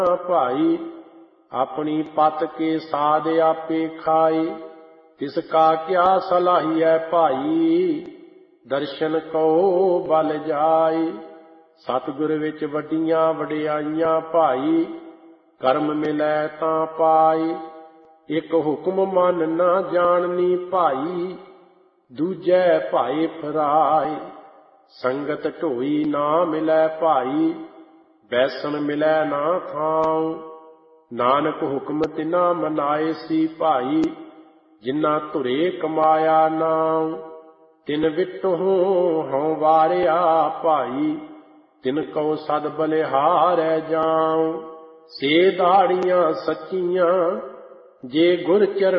ਭਾਈ। ਆਪਣੀ ਪਤ ਕੇ ਸਾਧ ਆਪੇ ਖਾਏ, ਤਿਸ ਕਾ ਕਿਆ ਸਲਾਹੀਐ ਭਾਈ। ਦਰਸ਼ਨ ਕਉ ਬਲ ਜਾਏ। ਸਤਿਗੁਰ ਵਿੱਚ ਵੱਡੀਆਂ ਵਡਿਆਈਆਂ ਭਾਈ, ਕਰਮ ਮਿਲੈ ਤਾਂ ਪਾਏ। ਇੱਕ ਹੁਕਮ ਮਨ ਨਾ ਜਾਣਨੀ ਭਾਈ, ਦੂਜੈ ਭਾਏ ਫਰਾਏ। ਸੰਗਤ ਢੋਈ ਨਾ ਮਿਲੈ ਭਾਈ, ਬੈਸਣ ਮਿਲੈ ਨਾ ਥਾਉ। ਨਾਨਕ ਹੁਕਮ ਤਿਨਾ ਮਨਾਏ ਸੀ ਭਾਈ, ਜਿਨ੍ਹਾਂ ਧੁਰੇ ਕਮਾਇਆ ਨਾਉ। ਤਿਨ ਵਿਟਹੁ ਹਉ ਵਾਰਿਆ ਭਾਈ, ਤਿਨ ਕਉ ਸਦ ਬਲਿਹਾਰੈ ਜਾਉ। ਸੇ ਦਾੜੀਆਂ ਸੱਚੀਆਂ ਜੇ ਗੁਰ ਚਰਨ